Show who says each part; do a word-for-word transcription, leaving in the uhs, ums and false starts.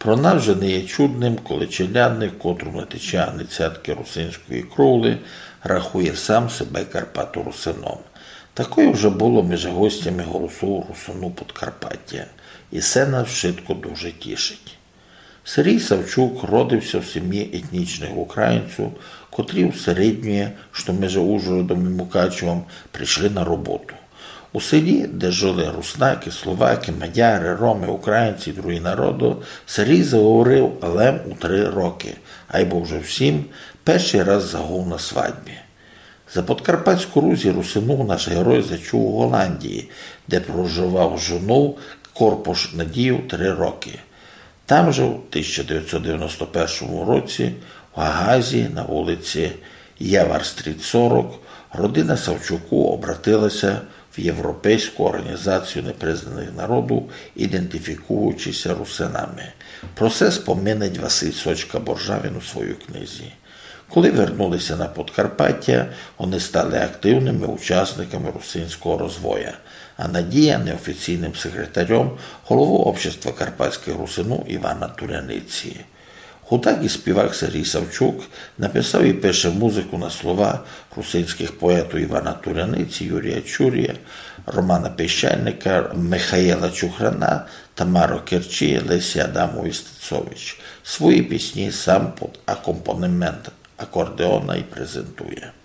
Speaker 1: Про нас вже не є чудним, коли челядник, котру не тече ані цятки русинської кровли, рахує сам себе Карпато-русином. Такою вже було між гостями голосу русину Подкарпаття. І це нас швидко дуже тішить. Сергій Савчук родився в сім'ї етнічних українців, котрі усередньої, що між Ужгородом і Мукачевом, прийшли на роботу. У селі, де жили руснаки, словаки, мадяри, роми, українці і другі народи, Сергій заговорив лем у три роки, а й був вже всім, перший раз загув на свадьбі. За Подкарпатську Русь і русину наш герой зачув у Голландії, де проживав з жоною Корпош Надію три роки. Там же в тисяча дев'ятсот дев'яносто першому році в Гагазі на вулиці Євар-стріт сорок родина Савчуку обратилася в Європейську організацію непризнаних народів, ідентифікуючися русинами. Про це споминить Василь Сочка-Боржавін у своїй книзі. Коли вернулися на Подкарпаття, вони стали активними учасниками русинського розвою, а Надія – неофіційним секретарем голови Общества карпатських русину Івана Туряниці. Худак і співак Сергій Савчук написав і пише музику на слова русинських поетів Івана Туряниці, Юрія Чурія, Романа Піщальника, Михаїла Чухрана, Тамаро Керчі, Лесі Адамової Стецович. Свої пісні сам під акомпанемент акордеона і презентує.